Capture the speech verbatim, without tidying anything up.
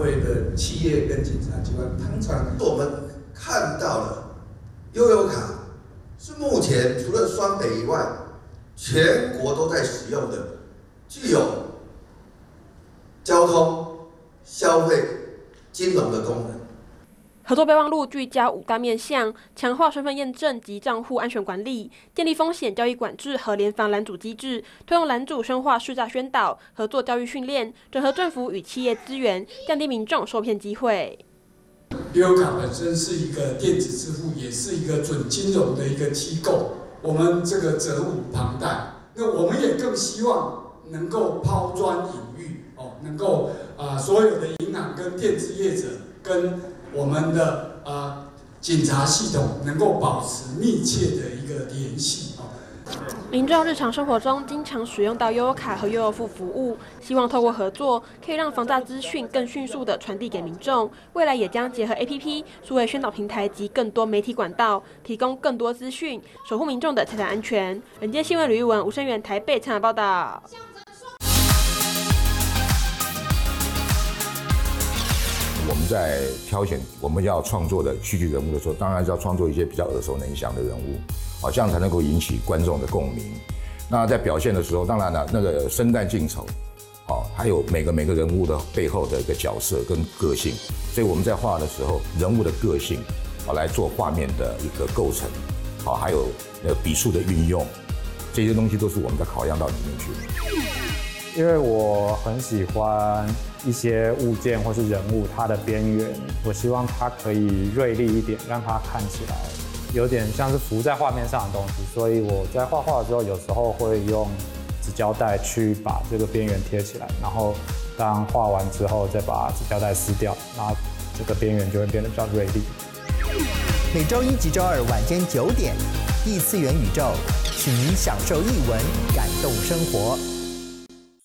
会的企业跟警察机关，通常我们看到了悠游卡是目前除了双北以外，全国都在使用的，具有交通、消费、金融的功能。 合作备忘录聚焦五大面向，强化身份验证及账户安全管理，建立风险交易管制和联防拦阻机制，推动拦阻深化识诈宣导、合作教育训练，整合政府与企业资源，降低民众受骗机会。 悠游卡本身是一个电子支付，也是一个准金融的一个机构，我们这个责无旁贷。那我们也更希望能够抛砖引玉，哦，能够啊、呃、所有的银行跟电子业者跟我们的呃警察系统能够保持密切的一个联系哦。 民众日常生活中经常使用到悠游卡和悠游付服务，希望透过合作，可以让防诈资讯更迅速地传递给民众。未来也将结合 A P P、数位宣导平台及更多媒体管道，提供更多资讯，守护民众的财产安全。人间新闻吕玉文、吴声源台北采访报道。 我们在挑选我们要创作的戏剧人物的时候，当然是要创作一些比较耳熟能详的人物，好，这样才能够引起观众的共鸣。那在表现的时候，当然了，那个生旦净丑，好，还有每个每个人物的背后的一个角色跟个性，所以我们在画的时候，人物的个性，好来做画面的一个构成，好，还有那个笔触的运用，这些东西都是我们在考量到里面去的。 因为我很喜欢一些物件或是人物，它的边缘，我希望它可以锐利一点，让它看起来有点像是浮在画面上的东西。所以我在画画的时候，有时候会用纸胶带去把这个边缘贴起来，然后当画完之后再把纸胶带撕掉，那这个边缘就会变得比较锐利。 每周一及周二晚间九点，异次元宇宙，请您享受艺文，感动生活。